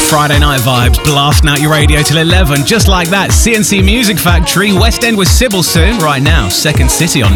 Friday night vibes, blasting out your radio till 11. Just like that, CNC Music Factory, West End with Sybil soon. Right now, Second City on